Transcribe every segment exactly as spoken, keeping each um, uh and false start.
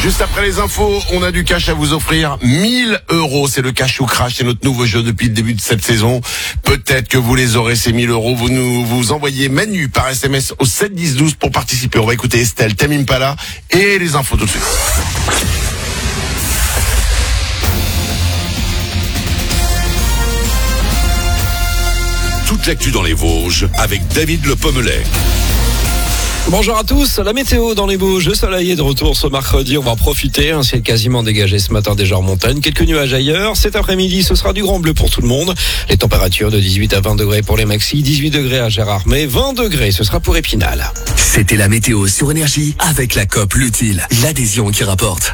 Juste après les infos, on a du cash à vous offrir. mille euros, c'est le cash ou crash, c'est notre nouveau jeu depuis le début de cette saison. Peut-être que vous les aurez, ces mille euros. Vous nous vous envoyez Manu par S M S au sept dix douze pour participer. On va écouter Estelle, Tame Impala et les infos tout de suite. Toute l'actu dans les Vosges avec David Le Pommelet. Bonjour à tous, la météo dans les Vosges, le soleil est de retour ce mercredi, on va en profiter, un ciel quasiment dégagé ce matin déjà en montagne, quelques nuages ailleurs, cet après-midi ce sera du grand bleu pour tout le monde, les températures de dix-huit à vingt degrés pour les maxis, dix-huit degrés à Gérardmer, vingt degrés ce sera pour Épinal. C'était la météo sur Énergie avec la COP L'Utile, l'adhésion qui rapporte.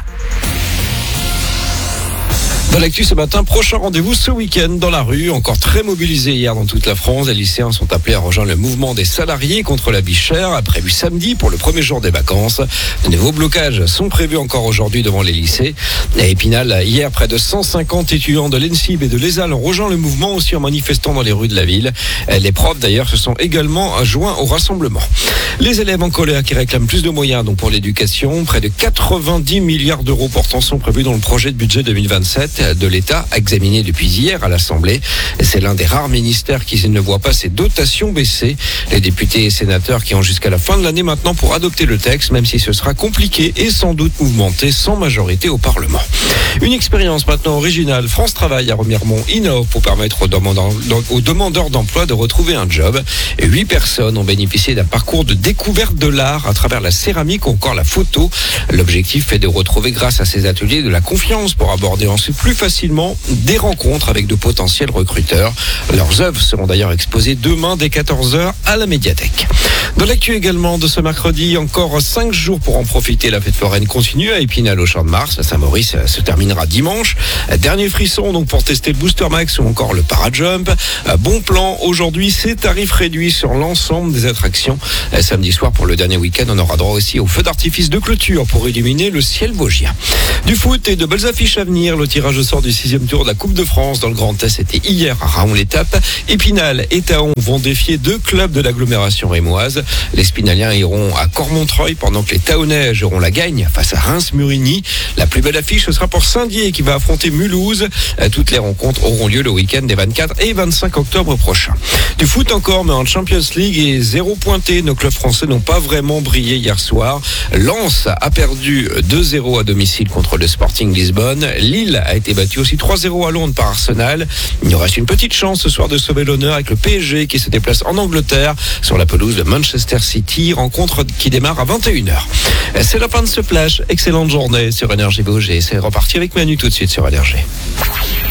Dans l'actu ce matin, prochain rendez-vous ce week-end dans la rue, encore très mobilisé hier dans toute la France. Les lycéens sont appelés à rejoindre le mouvement des salariés contre la vie chère, prévu samedi pour le premier jour des vacances. De nouveaux blocages sont prévus encore aujourd'hui devant les lycées. À Épinal, hier, près de cent cinquante étudiants de l'E N S I B et de l'E S A L ont rejoint le mouvement aussi en manifestant dans les rues de la ville. Les profs d'ailleurs se sont également joints au rassemblement. Les élèves en colère qui réclament plus de moyens donc pour l'éducation, près de quatre-vingt-dix milliards d'euros portant sont prévus dans le projet de budget deux mille vingt-sept de l'État, examiné depuis hier à l'Assemblée. C'est l'un des rares ministères qui ne voit pas ses dotations baisser. Les députés et sénateurs qui ont jusqu'à la fin de l'année maintenant pour adopter le texte, même si ce sera compliqué et sans doute mouvementé sans majorité au Parlement. Une expérience maintenant originale. France Travail à Remiremont innove pour permettre aux demandeurs, aux demandeurs d'emploi de retrouver un job. Et huit personnes ont bénéficié d'un parcours de découverte de l'art à travers la céramique ou encore la photo. L'objectif est de retrouver grâce à ces ateliers de la confiance pour aborder ensuite plus facilement des rencontres avec de potentiels recruteurs. Leurs œuvres seront d'ailleurs exposées demain dès quatorze heures à la médiathèque. Dans l'actu également de ce mercredi, encore cinq jours pour en profiter. La fête foraine continue à Épinal au Champ de Mars. À Saint-Maurice se terminera dimanche. Dernier frisson donc pour tester le Booster Max ou encore le Parajump. Bon plan aujourd'hui, c'est tarif réduit sur l'ensemble des attractions. Samedi soir pour le dernier week-end, on aura droit aussi au feu d'artifice de clôture pour illuminer le ciel vosgien. Du foot et de belles affiches à venir. Le tirage au sort du sixième tour de la Coupe de France dans le Grand Est était hier à Raon-l'Étape. Épinal et Thaon vont défier deux clubs de l'agglomération rémoise. Les Spinaliens iront à Cormontreuil pendant que les Thaonais auront la gagne face à Reims-Murigny. La plus belle affiche, ce sera pour Saint-Dié qui va affronter Mulhouse. Toutes les rencontres auront lieu le week-end des vingt-quatre et vingt-cinq octobre prochains. Du foot encore, mais en Champions League et zéro pointé. Nos clubs français n'ont pas vraiment brillé hier soir. Lens a perdu deux zéro à domicile contre le Sporting Lisbonne. Lille a été battu aussi trois zéro à Londres par Arsenal. Il nous reste une petite chance ce soir de sauver l'honneur avec le P S G qui se déplace en Angleterre sur la pelouse de Manchester City. Rencontre qui démarre à vingt et une heures. C'est la fin de ce flash. Excellente journée sur Énergie Vosges et c'est reparti avec Manu tout de suite sur Énergie.